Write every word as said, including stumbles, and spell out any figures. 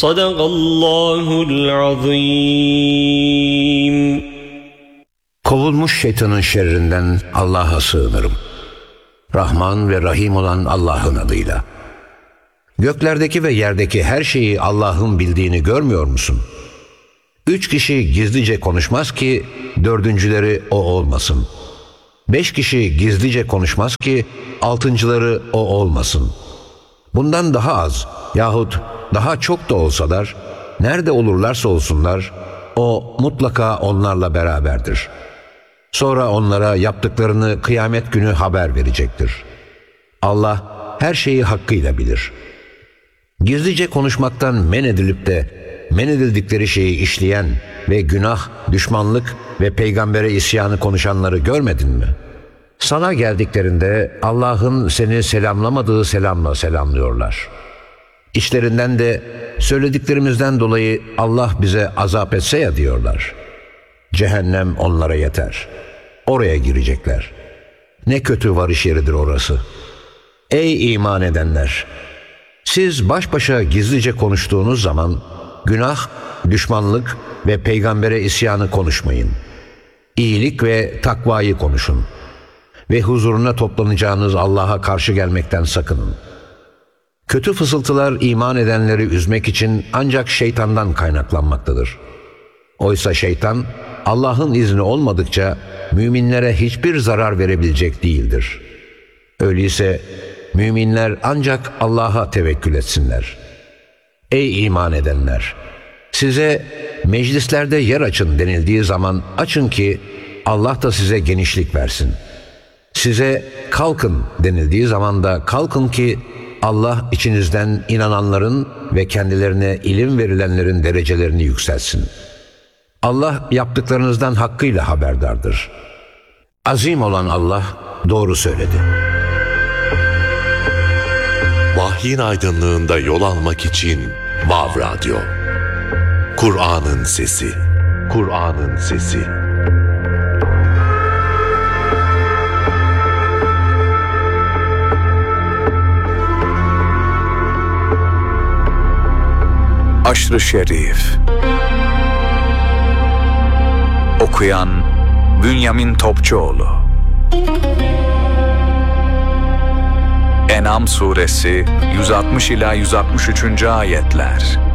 Sadakallahul azim. Kovulmuş şeytanın şerrinden Allah'a sığınırım. Rahman ve Rahim olan Allah'ın adıyla. Göklerdeki ve yerdeki her şeyi Allah'ın bildiğini görmüyor musun? Üç kişi gizlice konuşmaz ki dördüncüleri o olmasın. Beş kişi gizlice konuşmaz ki altıncıları o olmasın. Bundan daha az yahut daha çok da olsalar, nerede olurlarsa olsunlar, o mutlaka onlarla beraberdir. Sonra onlara yaptıklarını kıyamet günü haber verecektir. Allah her şeyi hakkıyla bilir. Gizlice konuşmaktan men edilip de men edildikleri şeyi işleyen ve günah, düşmanlık ve peygambere isyanı konuşanları görmedin mi? Sana geldiklerinde Allah'ın seni selamlamadığı selamla selamlıyorlar. İçlerinden de söylediklerimizden dolayı Allah bize azap etse ya diyorlar. Cehennem onlara yeter. Oraya girecekler. Ne kötü varış yeridir orası. Ey iman edenler! Siz baş başa gizlice konuştuğunuz zaman günah, düşmanlık ve peygambere isyanı konuşmayın. İyilik ve takvayı konuşun. Ve huzuruna toplanacağınız Allah'a karşı gelmekten sakının. Kötü fısıltılar iman edenleri üzmek için ancak şeytandan kaynaklanmaktadır. Oysa şeytan Allah'ın izni olmadıkça müminlere hiçbir zarar verebilecek değildir. Öyleyse müminler ancak Allah'a tevekkül etsinler. Ey iman edenler! Size meclislerde yer açın denildiği zaman açın ki Allah da size genişlik versin. Size kalkın denildiği zaman da kalkın ki Allah içinizden inananların ve kendilerine ilim verilenlerin derecelerini yükseltsin. Allah yaptıklarınızdan hakkıyla haberdardır. Azim olan Allah doğru söyledi. Vahyin aydınlığında yol almak için Vav Radyo. Kur'an'ın sesi. Kur'an'ın sesi. Aşr-ı Şerif. Okuyan Bünyamin Topçuoğlu. En'am suresi yüz altmış ila yüz altmış üçüncü ayetler.